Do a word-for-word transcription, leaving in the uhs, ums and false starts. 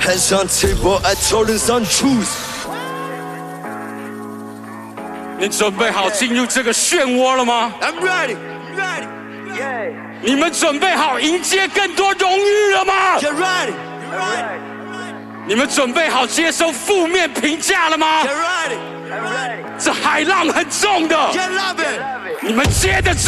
Hands on table, I told them some truth. 你准备好进入这个漩涡了吗 I'm ready, ready, Yeah. 你们准备好迎接更多荣誉了吗 get ready, ready, 你们准备好接受负面评价了吗 get ready, I'm ready. 这海浪很重的 get loving. 你们接得住